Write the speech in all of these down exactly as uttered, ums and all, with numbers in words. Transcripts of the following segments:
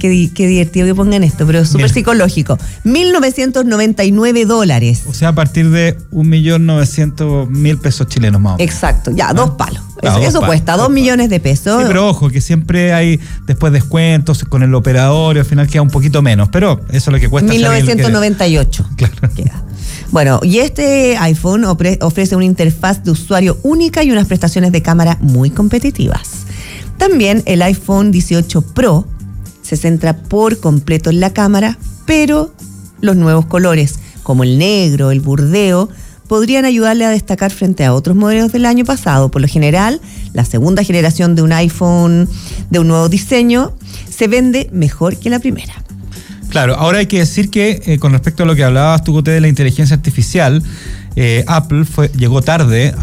qué, qué divertido que pongan esto, pero es súper psicológico. mil novecientos noventa y nueve dólares. O sea, a partir de un millón novecientos mil pesos chilenos más o menos. Exacto, ya, ¿Ah? dos palos. Ah, eso dos eso palos, cuesta, dos, dos millones de pesos. Sí, pero ojo, que siempre hay después descuentos con el operador y al final queda un poquito menos, pero eso es lo que cuesta. mil novecientos noventa y ocho. Claro. Queda. Bueno, y este iPhone ofrece una interfaz de usuario única y unas prestaciones de cámara muy competitivas. También el iPhone dieciocho Pro se centra por completo en la cámara, pero los nuevos colores, como el negro, el burdeo, podrían ayudarle a destacar frente a otros modelos del año pasado. Por lo general, la segunda generación de un iPhone de un nuevo diseño se vende mejor que la primera. Claro, ahora hay que decir que eh, con respecto a lo que hablabas tú, Coté, de la inteligencia artificial, eh, Apple fue, llegó tarde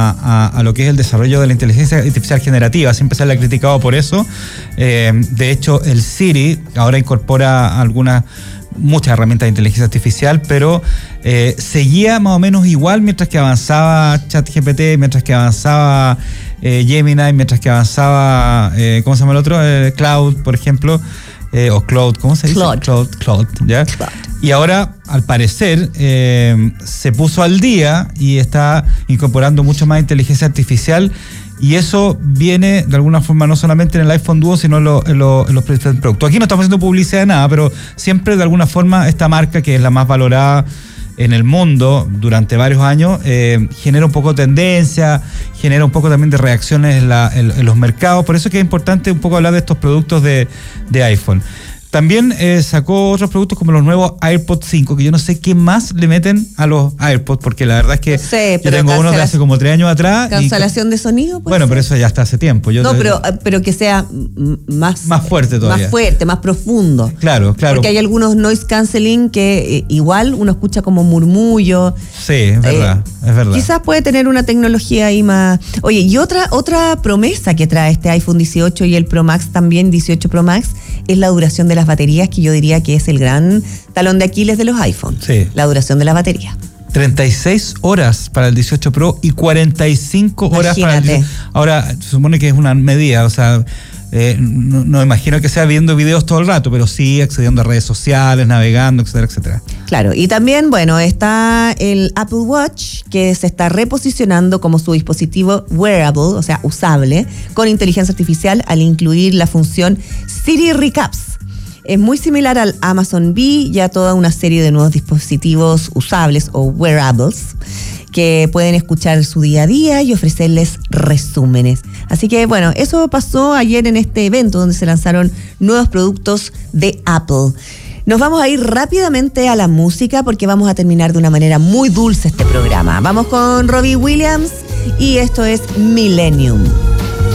a, a, a lo que es el desarrollo de la inteligencia artificial generativa. Siempre se le ha criticado por eso. Eh, de hecho, el Siri ahora incorpora algunas, muchas herramientas de inteligencia artificial, pero eh, seguía más o menos igual mientras que avanzaba ChatGPT, mientras que avanzaba eh, Gemini, mientras que avanzaba, eh, ¿cómo se llama el otro? Eh, Cloud, por ejemplo. Eh, o Cloud, ¿cómo se dice? Claude. Cloud, Cloud, ¿ya? Claude. Y ahora, al parecer, eh, se puso al día y está incorporando mucho más inteligencia artificial, y eso viene de alguna forma no solamente en el iPhone Duo, sino en, lo, en, lo, en los productos. Aquí no estamos haciendo publicidad de nada, pero siempre de alguna forma esta marca, que es la más valorada en el mundo durante varios años, eh, genera un poco de tendencia, genera un poco también de reacciones en, la, en, en los mercados. Por eso es que es importante un poco hablar de estos productos de, de iPhone. También eh, sacó otros productos como los nuevos AirPods cinco, que yo no sé qué más le meten a los AirPods, porque la verdad es que no sé, yo tengo unos de hace como tres años atrás. ¿Cancelación y, de sonido? Bueno, ser. Pero eso ya está hace tiempo. Yo no, te, pero, pero que sea más... Más fuerte todavía. Más fuerte, más profundo. Claro, claro. Porque hay algunos noise canceling que eh, igual uno escucha como murmullo. Sí, es verdad, eh, es verdad. Quizás puede tener una tecnología ahí más... Oye, y otra, otra promesa que trae este iPhone dieciocho y el Pro Max también, dieciocho Pro Max, es la duración de las baterías, que yo diría que es el gran talón de Aquiles de los iPhones. Sí. La duración de la batería. treinta y seis horas para el dieciocho Pro y cuarenta y cinco horas para el dieciocho. Ahora, se supone que es una medida, o sea, eh, no, no imagino que sea viendo videos todo el rato, pero sí accediendo a redes sociales, navegando, etcétera, etcétera. Claro, y también, bueno, está el Apple Watch, que se está reposicionando como su dispositivo wearable, o sea, usable, con inteligencia artificial al incluir la función Siri Recaps. Es muy similar al Amazon Bee y a toda una serie de nuevos dispositivos usables o wearables que pueden escuchar su día a día y ofrecerles resúmenes. Así que, bueno, eso pasó ayer en este evento donde se lanzaron nuevos productos de Apple. Nos vamos a ir rápidamente a la música porque vamos a terminar de una manera muy dulce este programa. Vamos con Robbie Williams y esto es Millennium.